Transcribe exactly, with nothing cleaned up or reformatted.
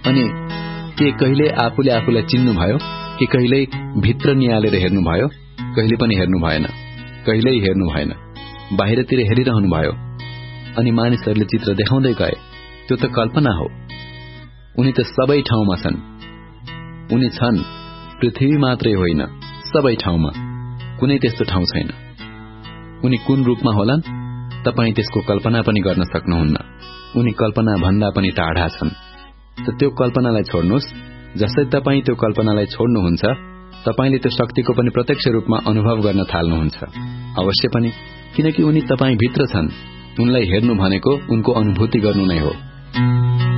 अनि के कहिले आफूले आफूलाई चिन्नुभयो कि कहिल्यै भित्र निहालेर हेर्नुभयो? कहिले पनि हेर्नु भएन, कहिल्यै हेर्नु भएन, बाहिरतिर हेरिरहनु भयो। अनि मानिसहरूले चित्र देखाउँदै गए, त्यो त कल्पना हो। उनी त सबै ठाउँमा छन्। उनी छन्, पृथ्वी मात्रै होइन, सबै ठाउँमा। कुनै त्यस्तो ठाउँ छैन। उनी कुन रूपमा होलान् तपाईँ त्यसको कल्पना पनि गर्न सक्नुहुन्न। उनी कल्पना भन्दा पनि टाढा छन्। त त्यो कल्पनालाई छोड्नुहोस्। जसै तपाईँ त्यो कल्पनालाई छोड्नुहुन्छ, तपाईले त्यो शक्तिको पनि प्रत्यक्ष रूपमा अनुभव गर्न थाल्नुहुन्छ। अवश्य पनि, किनकि उनी तपाईँ भित्र छन्। उनलाई हेर्नु भनेको उनको अनुभूति गर्नु नै हो।